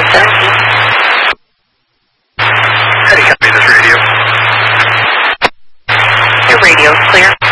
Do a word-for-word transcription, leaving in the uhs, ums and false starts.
Thank you. Eddie, copy this radio. Your radio is clear.